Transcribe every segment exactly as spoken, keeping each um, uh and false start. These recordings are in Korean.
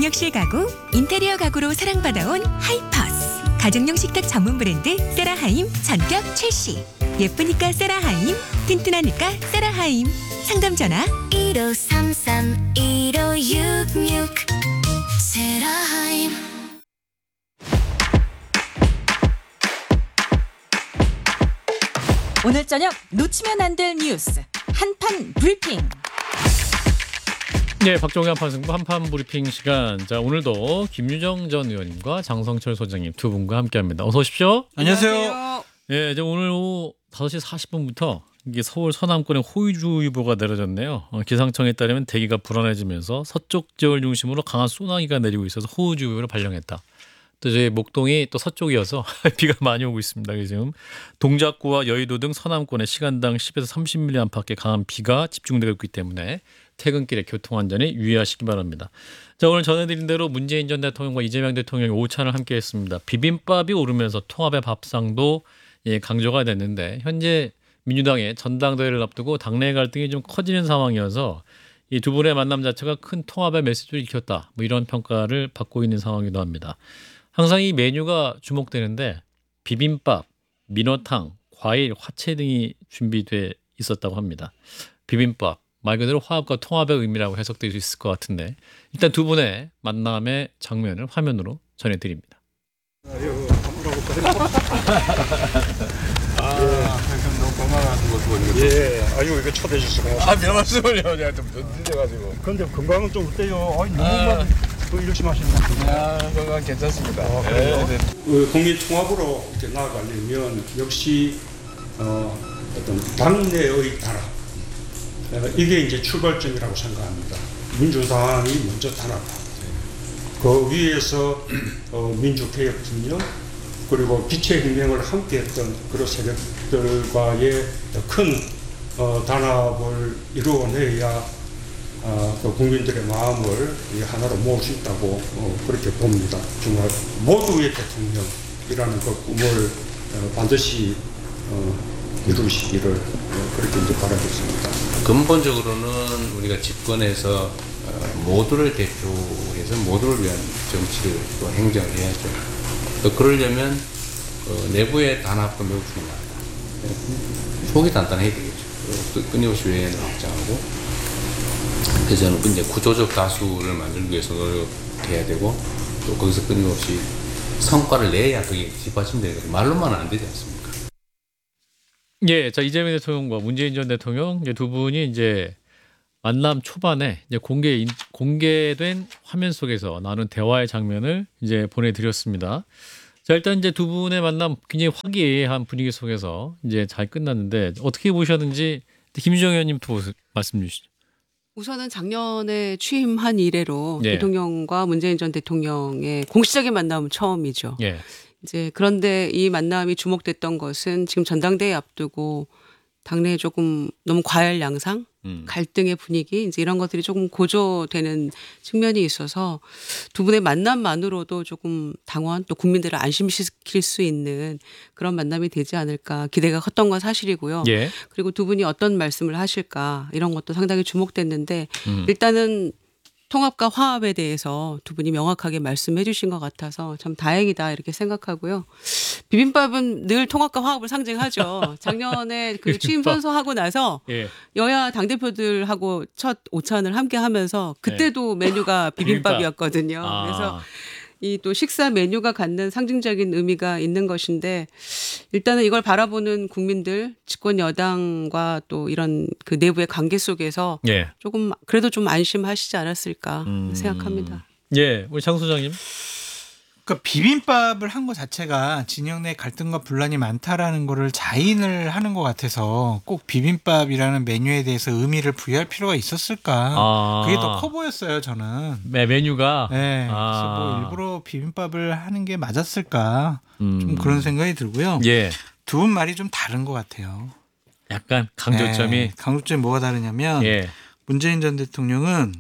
공역실 가구, 인테리어 가구로 사랑받아온 하이퍼스. 가정용 식탁 전문 브랜드 세라하임 전격 출시. 예쁘니까 세라하임, 튼튼하니까 세라하임. 상담 전화 일오삼삼 일오육육 세라하임. 오늘 저녁 놓치면 안 될 뉴스 한판 브리핑. 네, 박종희 한판승부 한판 브리핑 시간. 자, 오늘도 김유정 전 의원님과 장성철 소장님 두 분과 함께합니다. 어서 오십시오. 안녕하세요. 예, 이제 오늘 오후 다섯 시 사십 분부터 이게 서울 서남권에 호우주의보가 내려졌네요. 어, 기상청에 따르면 대기가 불안해지면서 서쪽 지역을 중심으로 강한 소나기가 내리고 있어서 호우주의보를 발령했다. 또 저희 목동이 또 서쪽이어서 비가 많이 오고 있습니다. 지금 동작구와 여의도 등 서남권에 시간당 십에서 삼십 밀리미터 안팎의 강한 비가 집중되고 있기 때문에 퇴근길에 교통안전에 유의하시기 바랍니다. 자, 오늘 전해드린 대로 문재인 전 대통령과 이재명 대통령이 오찬을 함께했습니다. 비빔밥이 오르면서 통합의 밥상도 예, 강조가 됐는데 현재 민주당의 전당대회를 앞두고 당내 갈등이 좀 커지는 상황이어서 이 두 분의 만남 자체가 큰 통합의 메시지를 익혔다. 뭐 이런 평가를 받고 있는 상황이기도 합니다. 항상 이 메뉴가 주목되는데 비빔밥, 민어탕, 과일, 화채 등이 준비돼 있었다고 합니다. 비빔밥, 말 그대로 화합과 통합의 의미라고 해석될 수 있을 것 같은데 일단 두 분의 만남의 장면을 화면으로 전해드립니다. 아, 예. 너무 건강하신 거 보니까. 예, 아유 이거 초대해 주시고. 아, 별 말씀을요. 제가 좀 늦어가지고. 근데 건강은 좀 어때요? 아니 너무만 그 열심히 하시는 것 같은데. 아, 건강 괜찮습니다. 아, 예, 그래요? 네. 그 국민 통합으로 이렇게 나아가려면 역시 어, 어떤 당내의 단합 어, 이게 이제 출발점이라고 생각합니다. 민주당이 먼저 단합하고 그 위에서 어, 민주개혁진영 그리고 빛의 혁명을 함께했던 그런 세력들과의 큰 어, 단합을 이루어내야 어, 그 국민들의 마음을 하나로 모을 수 있다고 어, 그렇게 봅니다. 정말 모두의 대통령이라는 그 꿈을 어, 반드시 어, 이루시기를 어, 그렇게 이제 바라겠습니다. 근본적으로는 우리가 집권해서 어, 모두를 대표해서 모두를 위한 정치를 또 행정을 해야죠. 또 그러려면 어, 내부의 단합도 매우 중요하다. 속이 단단해야 되겠죠. 또 끊임없이 외연을 확장하고 그래서 저는 이제 구조적 다수를 만들기 위해서 노력해야 되고 또 거기서 끊임없이 성과를 내야 그게 뒷받침되는 거죠. 말로만 안 되지 않습니까? 예, 자 이재명 대통령과 문재인 전 대통령 이제 두 분이 이제 만남 초반에 이제 공개 공개된 화면 속에서 나눈 대화의 장면을 이제 보내드렸습니다. 자 일단 이제 두 분의 만남 굉장히 화기애애한 분위기 속에서 이제 잘 끝났는데 어떻게 보셨는지 김유정 의원님부터 말씀 주시죠. 우선은 작년에 취임한 이래로 예. 대통령과 문재인 전 대통령의 공식적인 만남은 처음이죠. 예. 이제 그런데 이 만남이 주목됐던 것은 지금 전당대회 앞두고 당내에 조금 너무 과열 양상, 음. 갈등의 분위기 이제 이런 것들이 조금 고조되는 측면이 있어서 두 분의 만남만으로도 조금 당원 또 국민들을 안심시킬 수 있는 그런 만남이 되지 않을까 기대가 컸던 건 사실이고요. 예. 그리고 두 분이 어떤 말씀을 하실까 이런 것도 상당히 주목됐는데 음. 일단은 통합과 화합에 대해서 두 분이 명확하게 말씀해 주신 것 같아서 참 다행이다 이렇게 생각하고요. 비빔밥은 늘 통합과 화합을 상징하죠. 작년에 그 취임 선서하고 나서 예. 여야 당대표들하고 첫 오찬을 함께 하면서 그때도 메뉴가 비빔밥이었거든요. 아. 그래서 이 또 식사 메뉴가 갖는 상징적인 의미가 있는 것인데 일단은 이걸 바라보는 국민들 집권 여당과 또 이런 그 내부의 관계 속에서 예. 조금 그래도 좀 안심하시지 않았을까 음. 생각합니다. 예, 우리 장 소장님. 그러니까 비빔밥을 한 것 자체가 진영 내 갈등과 분란이 많다라는 거를 자인을 하는 것 같아서 꼭 비빔밥이라는 메뉴에 대해서 의미를 부여할 필요가 있었을까? 아. 그게 더 커 보였어요, 저는. 네, 메뉴가. 네, 그래서 아. 뭐 일부러 비빔밥을 하는 게 맞았을까? 음. 좀 그런 생각이 들고요. 예. 두 분 말이 좀 다른 것 같아요. 약간 강조점이. 네, 강조점이 뭐가 다르냐면 예. 문재인 전 대통령은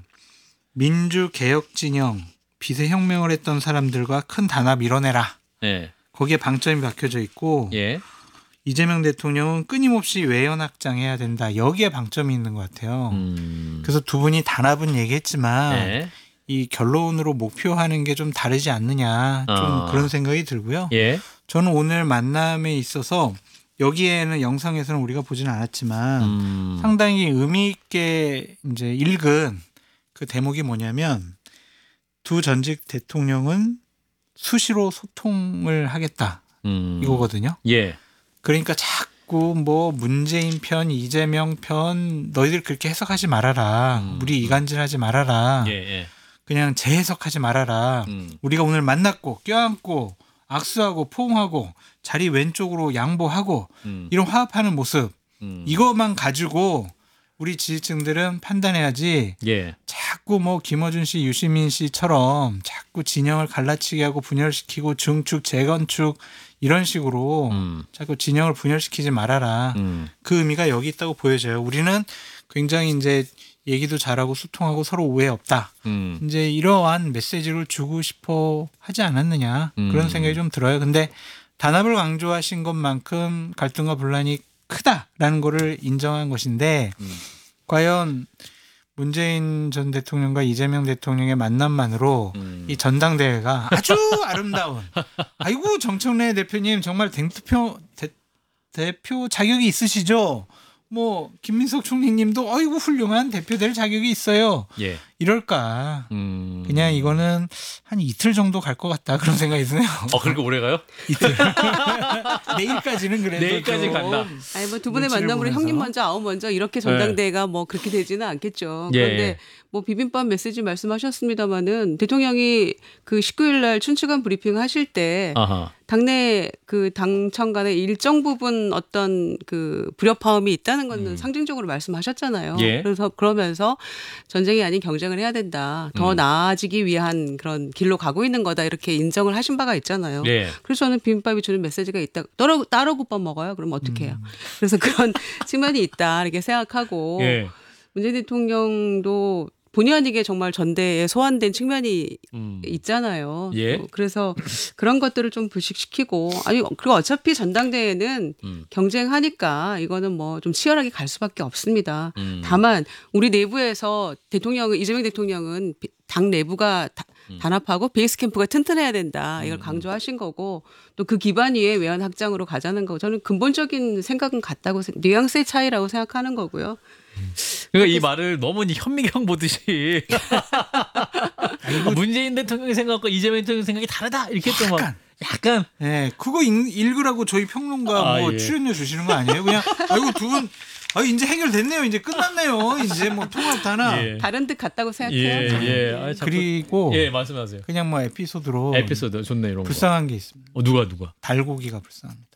민주개혁 진영 비세혁명을 했던 사람들과 큰 단합 이뤄내라. 예. 거기에 방점이 박혀져 있고 예. 이재명 대통령은 끊임없이 외연 확장해야 된다. 여기에 방점이 있는 것 같아요. 음. 그래서 두 분이 단합은 얘기했지만 예. 이 결론으로 목표하는 게 좀 다르지 않느냐 좀 아. 그런 생각이 들고요. 예. 저는 오늘 만남에 있어서 여기에는 영상에서는 우리가 보지는 않았지만 음. 상당히 의미 있게 이제 읽은 그 대목이 뭐냐면 두 전직 대통령은 수시로 소통을 하겠다 음. 이거거든요. 예. 그러니까 자꾸 뭐 문재인 편, 이재명 편 너희들 그렇게 해석하지 말아라. 음. 우리 이간질하지 말아라. 예. 예. 그냥 재해석하지 말아라. 음. 우리가 오늘 만났고 껴안고 악수하고 포옹하고 자리 왼쪽으로 양보하고 음. 이런 화합하는 모습 음. 이것만 가지고 우리 지지층들은 판단해야지 예. 자꾸 뭐 김어준 씨, 유시민 씨처럼 자꾸 진영을 갈라치게 하고 분열시키고 중축, 재건축 이런 식으로 음. 자꾸 진영을 분열시키지 말아라. 음. 그 의미가 여기 있다고 보여져요. 우리는 굉장히 이제 얘기도 잘하고 소통하고 서로 오해 없다. 음. 이제 이러한 메시지를 주고 싶어 하지 않았느냐 음. 그런 생각이 좀 들어요. 근데 단합을 강조하신 것만큼 갈등과 분란이 크다라는 거를 인정한 것인데 음. 과연 문재인 전 대통령과 이재명 대통령의 만남만으로 음. 이 전당대회가 아주 아름다운 아이고 정청래 대표님 정말 대표 대, 대표 자격이 있으시죠? 뭐 김민석 총리님도 어이구 훌륭한 대표 될 자격이 있어요. 예. 이럴까? 음. 그냥 이거는 한 이틀 정도 갈 것 같다 그런 생각이 드네요. 어, 그렇게 오래 가요? 이틀. 내일까지는 그래도 내일까지 좀 간다. 아니 뭐 두 분의 눈치를 만남으로 보면서. 형님 먼저 아우 먼저 이렇게 전당대회가 뭐 그렇게 되지는 않겠죠. 그런데 예. 뭐 비빔밥 메시지 말씀하셨습니다마는 대통령이 그 십구 일 날 춘추관 브리핑 하실 때 아하. 당내 그 당청 간의 일정 부분 어떤 그 불협화음이 있다는 거는 상징적으로 말씀하셨잖아요. 예. 그래서 그러면서 전쟁이 아닌 경쟁을 해야 된다. 더 음. 나아지기 위한 그런 길로 가고 있는 거다. 이렇게 인정을 하신 바가 있잖아요. 예. 그래서 저는 비빔밥이 주는 메시지가 있다. 따로 따로 국밥 먹어요. 그럼 어떻게 해요? 그래서 그런 측면이 있다. 이렇게 생각하고 예. 문재인 대통령도 본의 아니게 정말 전대에 소환된 측면이 음. 있잖아요. 예. 어, 그래서 그런 것들을 좀 불식시키고 아니 그리고 어차피 전당대회는 음. 경쟁하니까 이거는 뭐 좀 치열하게 갈 수밖에 없습니다. 음. 다만 우리 내부에서 대통령은 이재명 대통령은 비- 당 내부가 다- 음. 단합하고 베이스 캠프가 튼튼해야 된다. 이걸 강조하신 거고 또 그 기반 위에 외연 확장으로 가자는 거. 저는 근본적인 생각은 같다고 생- 뉘앙스의 차이라고 생각하는 거고요. 그러니까 이 말을 너무 현미경 보듯이 아, 문재인 대통령의 생각과 이재명 대통령의 생각이 다르다 이렇게 또 막 약간. 약간 네, 그거 읽, 읽으라고 저희 평론가 아, 뭐 예. 출연료 주시는 거 아니에요? 그냥 아이고 두 분 아 이제 해결됐네요. 이제 끝났네요. 이제 뭐 통합 단합. 예. 다른 듯 같다고 예, 생각해요. 예. 아, 자꾸- 그리고 예, 말씀하세요. 그냥 뭐 에피소드로 에피소드 좋네 이런 거. 불쌍한 게 있습니다. 어, 누가 누가? 달고기가 불쌍합니다.